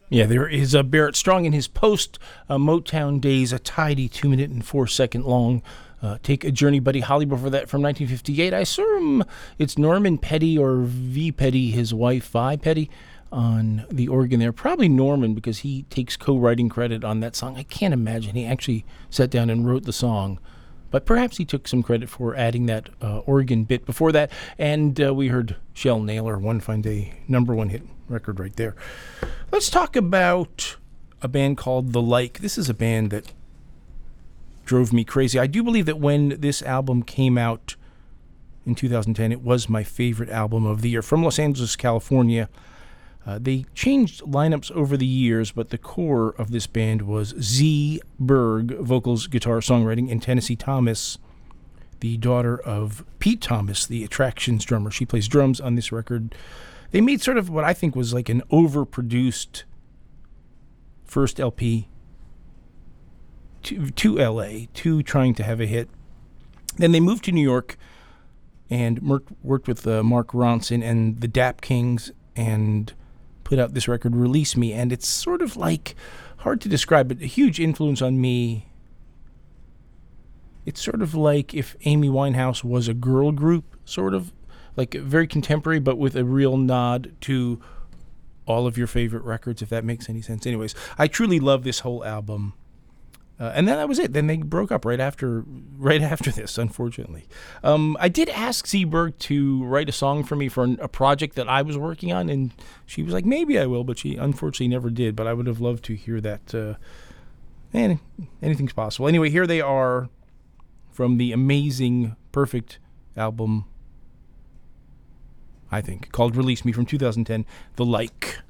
Yeah, there is Barrett Strong in his post Motown days, a tidy 2-minute and 4-second long Take a Journey, Buddy Holly. Before that, from 1958, I assume it's Norman Petty or V. Petty, his wife, Vi Petty, on the organ there. Probably Norman, because he takes co-writing credit on that song. I can't imagine he actually sat down and wrote the song, but perhaps he took some credit for adding that organ bit before that. And we heard Shell Naylor, One Fine Day, number one hit record right there. Let's talk about a band called The Like. This is a band that drove me crazy. I do believe that when this album came out in 2010, it was my favorite album of the year. From Los Angeles, California. They changed lineups over the years, but the core of this band was Z Berg, vocals, guitar, songwriting, and Tennessee Thomas, the daughter of Pete Thomas, the Attractions drummer. She plays drums on this record. They made sort of what I think was like an overproduced first LP to LA, to trying to have a hit. Then they moved to New York and worked with Mark Ronson and the Dap Kings and put out this record, Release Me, and it's sort of like, hard to describe, but a huge influence on me. It's sort of like if Amy Winehouse was a girl group, sort of, like very contemporary, but with a real nod to all of your favorite records, if that makes any sense. Anyways, I truly love this whole album. And then that was it. Then they broke up right after this, unfortunately. I did ask Seberg to write a song for me for a project that I was working on, and she was like, maybe I will, but she unfortunately never did. But I would have loved to hear that. And anything's possible. Anyway, here they are from the amazing, perfect album, I think, called Release Me from 2010, The Like.